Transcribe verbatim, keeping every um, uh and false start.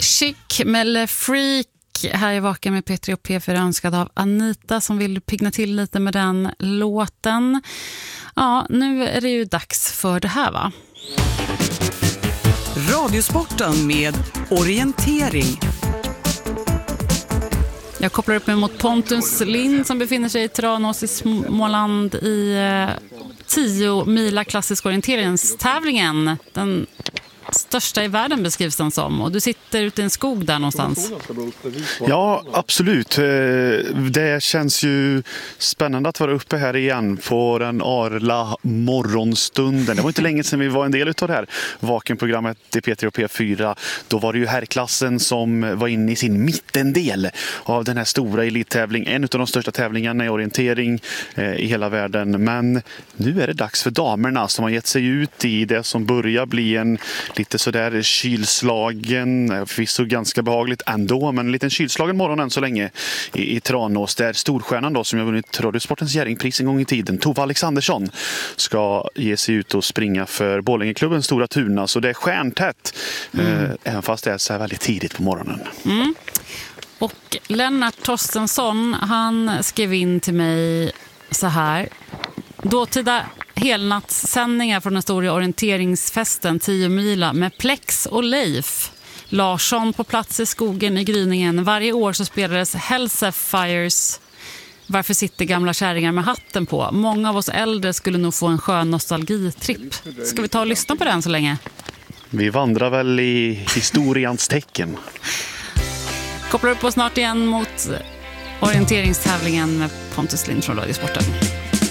Chic med Le Freak. Här är Vaken med Petri och P för önskad av Anita som vill pigna till lite med den låten. Ja, nu är det ju dags för det här, va? Radiosporten med orientering. Jag kopplar upp mig mot Pontus Lind som befinner sig i Tranås i Småland i eh, tio mila klassisk orienteringstävlingen. Den största i världen beskrivs den som. Och du sitter ute i en skog där någonstans. Ja, absolut. Det känns ju spännande att vara uppe här igen på den arla morgonstunden. Det var inte länge sedan vi var en del av det här Vakenprogrammet i P tre och P fyra. Då var det ju herrklassen som var inne i sin mittendel av den här stora elittävlingen. En av de största tävlingarna i orientering i hela världen. Men nu är det dags för damerna som har gett sig ut i det som börjar bli en lite sådär kylslagen, förvisso ganska behagligt ändå, men en liten kylslagen morgon än så länge i, i Tranås, där storstjärnan då som jag vunnit Radiosportens Jerringpris en gång i tiden, Tova Alexandersson, ska ge sig ut och springa för Borlängeklubbens Stora Tuna, så det är stjärntätt mm. eh, även fast det är så här väldigt tidigt på morgonen. Mm. Och Lennart Torstensson, han skrev in till mig så här: dåtida helnattssändningar från den stora orienteringsfesten tio mila med Plex och Leif Larsson på plats i skogen i gryningen. Varje år så spelades Hellsefires Varför sitter gamla kärringar med hatten på. Många av oss äldre skulle nog få en skön nostalgitripp. Ska vi ta och lyssna på den så länge? Vi vandrar väl i historiens tecken. Kopplar upp oss snart igen mot orienteringstävlingen med Pontus Lind från Radiosporten.